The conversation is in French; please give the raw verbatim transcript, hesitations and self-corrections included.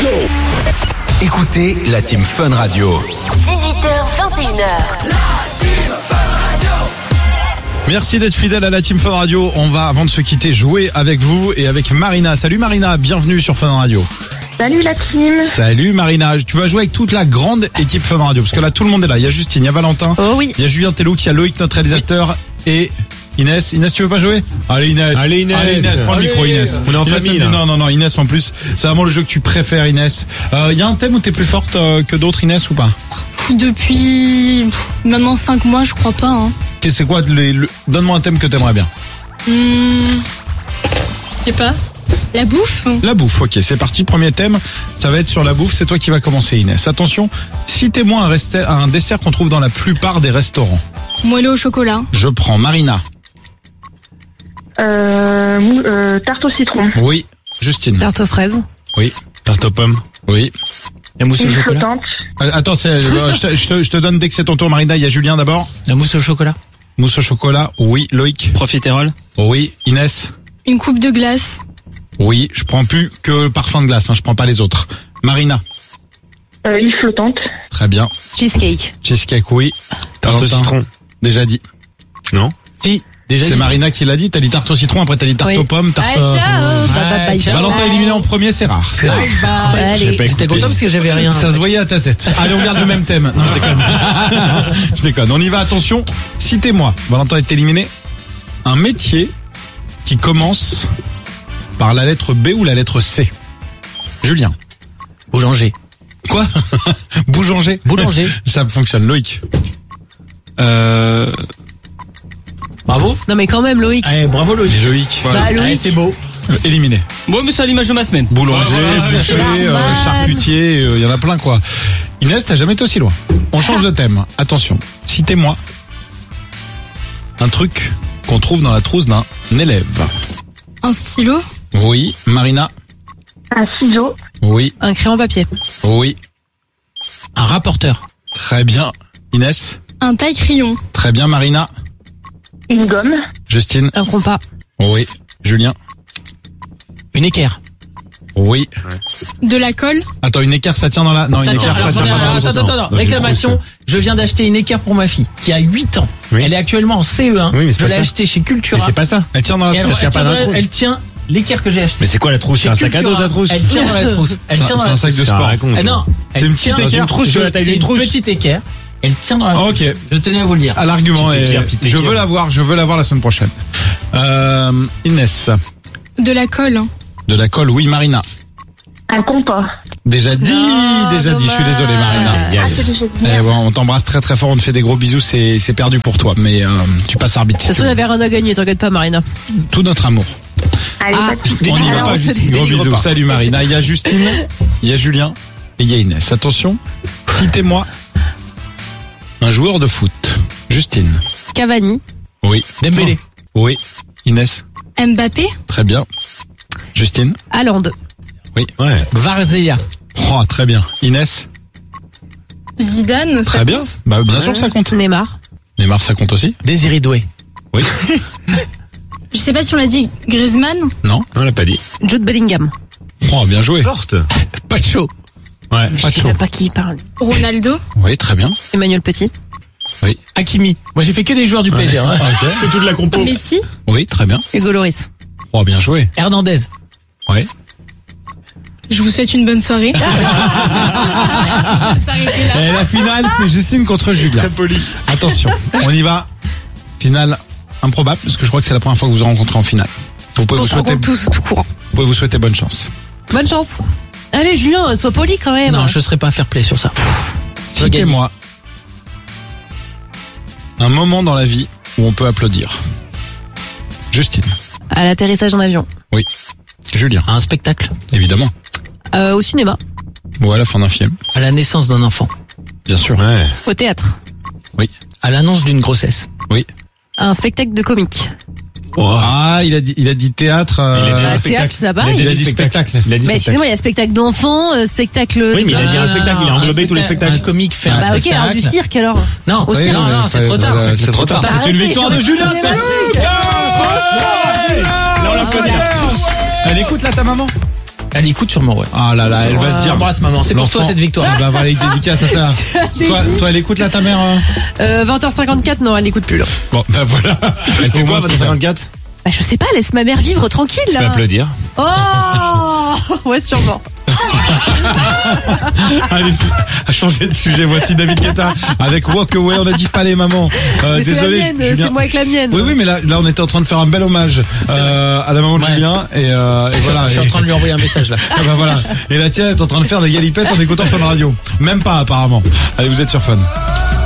go. Écoutez la Team Fun Radio. dix-huit heures vingt et une heures. La Team Fun Radio. Merci d'être fidèle à la Team Fun Radio. On va, avant de se quitter, jouer avec vous et avec Marina. Salut Marina, bienvenue sur Fun Radio. Salut la team. Salut Marina, tu vas jouer avec toute la grande équipe Fun Radio, parce que là tout le monde est là. Il y a Justine, il y a Valentin, Oh oui. il y a Julien Tellouk, il y a Loïc, notre réalisateur, et Inès. Inès, tu veux pas jouer? Allez Inès. Allez Inès. Allez Inès, prends le Allez. micro Inès. On est en Inès, famille, elle- là. Non, non, non, Inès en plus. C'est vraiment le jeu que tu préfères Inès. Il euh, y a un thème où t'es plus forte euh, que d'autres Inès ou pas? Depuis pff, maintenant cinq mois, je crois pas. Hein. C'est quoi les, le... Donne-moi un thème que t'aimerais bien. Hmm, je sais pas. La bouffe. La bouffe, ok, c'est parti. Premier thème, ça va être sur la bouffe. C'est toi qui vas commencer, Inès. Attention, citez-moi un, resta- un dessert qu'on trouve dans la plupart des restaurants. Moelleux au chocolat. Je prends Marina. Euh, mou- euh, tarte au citron. Oui. Justine. Tarte aux fraises. Oui. Tarte aux pommes. Oui. La mousse au Une chocolat. flottante. Euh, attends, c'est- euh, je, te, je, te, je te donne dès que c'est ton tour, Marina. Il y a Julien d'abord. La mousse au chocolat. Mousse au chocolat. Oui. Loïc. Profiterole. Oui. Inès. Une coupe de glace. Oui. Je prends plus que parfum de glace. Hein, je prends pas les autres. Marina. Euh, une flottante. Très bien. Cheesecake. Cheesecake. Oui. Tarte au Valentin. citron. Déjà dit. Non. Si. Déjà. C'est dit. Marina qui l'a dit. T'as dit tarte au citron. Après t'as dit tarte Oui. aux pommes. Tarte. Allez, euh, ciao. Bye, bye, bye, ciao. Valentin éliminé en premier, c'est rare. C'est rare. Allez. J'étais content parce que j'avais rien. Ça se voyait à ta tête. Allez, on garde le même thème. Non, je déconne. Je déconne. On y va, attention. Citez-moi, Valentin est éliminé, un métier qui commence par la lettre B ou la lettre C. Julien. Boulanger. Quoi? Boulanger. Boulanger. Ça fonctionne. Loïc. Euh. Bravo. Non mais quand même Loïc. Allez, bravo Loïc. Loïc. Bah Loïc. c'est beau. Euh, éliminé. Bon, mais c'est à l'image de ma semaine. Boulanger, Voilà. boucher, euh, Normal. charcutier, il y en a plein quoi. Inès, t'as jamais été aussi loin. On change de thème. Attention. Citez-moi un truc qu'on trouve dans la trousse d'un élève. Un stylo. Oui. Marina. Un ciseau. Oui. Un crayon papier. Oui. Un rapporteur. Très bien. Inès. Un taille-crayon. Très bien. Marina. Une gomme. Justine. Un compas. Oui. Julien. Une équerre. Oui. De la colle. Attends, une équerre, ça tient dans la... Non, une Ça tient, équerre, ça alors, tient attends, pas dans la attends, trousse. attends, Non. attends. Dans une Réclamation, trousse. je viens d'acheter une équerre pour ma fille, qui a huit ans. Oui. Elle est actuellement en C E un. Oui, mais c'est je pas l'ai ça. achetée chez Cultura. Mais c'est pas ça. Elle tient dans la Et elle, trousse. elle tient pas tient dans dans la la- trousse. elle tient l'équerre que j'ai achetée. Mais c'est quoi la trousse? C'est Chez un sac à dos Cultura. ta trousse? Elle tient dans la trousse. Elle C'est tient un- dans c'est la un sac trousse. de Ça sport. raconte. Ah non, C'est elle une petite tient- équerre. trousse, Je- tu vois la taille c'est d'une une trousse. petite équerre. Elle tient dans la trousse. Ok. Je tenais à vous le dire. À l'argument. Petite et équerre, petite Je équerre. veux la voir. Je veux la voir la semaine prochaine. Euh, Inès. De la colle. De la colle. Oui. Marina. Un compas. Déjà dit. Non, déjà dit. Je suis désolé, Marina. Ah, c'est déjà dit. Eh bon, on t'embrasse très très fort, on te fait des gros bisous, c'est c'est perdu pour toi, mais euh, tu passes arbitre. De toute façon, il y avait rien à gagner, t'inquiète pas Marina. Tout notre amour. Allez, Ah. pas de soucis. On n'y va Alors, pas, Justine. Gros bisous. Salut Marina. Il y a Justine, il y a Julien et il y a Inès. Attention, citez-moi un joueur de foot. Justine. Cavani. Oui. Dembélé. Oui. Inès. Mbappé. Très bien. Justine. Haaland. Oui. Ouais. Varzea. Oh, très bien. Inès. Zidane. ça- Très bien. Bah bien sûr que ça compte. Neymar. Neymar, ça compte aussi. Désiré Doué. Oui. Je sais pas si on l'a dit. Griezmann. Non. On l'a pas dit. Jude Bellingham. Oh, bien joué. Forte. Pacho. Ouais. Pas de Je chaud. sais pas qui il parle. Ronaldo. Oui, très bien. Emmanuel Petit. Oui. Hakimi. Moi, j'ai fait que des joueurs du P S G. hein. Ok. C'est toute la compo. Messi. Oui, très bien. Hugo Lloris. Oh, bien joué. Hernandez. Oui. Je vous souhaite une bonne soirée. S'arrêter là. Et la finale, c'est Justine contre Julien. Très poli. Attention, on y va. Finale improbable, parce que je crois que c'est la première fois que vous vous rencontrez en finale. Vous pouvez On vous se souhaiter, rencontre tous tout courant. vous pouvez vous souhaiter bonne chance. Bonne chance. Allez Julien, sois poli quand même. Non, je serai pas fair play sur ça. Citez-moi un moment dans la vie où on peut applaudir. Justine. À l'atterrissage en avion. Oui. Julien. À un spectacle. Évidemment. Euh, au cinéma. Ou à la fin d'un film. À la naissance d'un enfant. Bien sûr. Ouais. Au théâtre. Oui. À l'annonce d'une grossesse. Oui. À un spectacle de comique. Ah, il a dit, il a dit théâtre. euh, Il a dit Ah, spectacle. théâtre, c'est pas Il a pareil. dit Il a dit spectacle. Il a dit Mais spectacle. excusez-moi, il y a spectacle d'enfants, euh, spectacle. Oui, mais il a dit un Non, spectacle, non, il a un englobé tous les spectacle. spectacles. Un comique fait un Bah ok, spectacle. alors du cirque alors. Non, Au oui, cirque. non, non, c'est trop tard. C'est trop tard. Arrêtez, C'est une victoire de je- Julien. je- Tellouk. Là, on l'applaudit. Elle écoute là ta maman. Elle écoute sûrement, ouais. Ah là là, elle va se dire. Embrasse maman, c'est pour toi l'enfant- cette victoire. Ah bah voilà, il dédicace à ça. toi, toi, elle écoute là ta mère hein Euh, vingt heures cinquante-quatre, non, elle n'écoute plus, là. Bon, bah voilà. Elle fait Au quoi, moins, votre c'est ça. cinquante-quatre? Bah, je sais pas, laisse ma mère vivre tranquille, Tu peux là. applaudir. Oh! Ouais, sûrement. Allez, à changer de sujet, voici David Guetta avec Walk Away. On a dit pas les mamans. Euh, Mais c'est la désolé, mienne, Julien. c'est moi avec la mienne. Oui, oui, mais là, là, on était en train de faire un bel hommage euh, à la maman de Ouais. Julien et, euh, et voilà. Je suis en Et- train de lui envoyer un message là. Ah bah voilà. Et la tienne est en train de faire des galipettes en écoutant Fun Radio. Même pas apparemment. Allez, vous êtes sur Fun.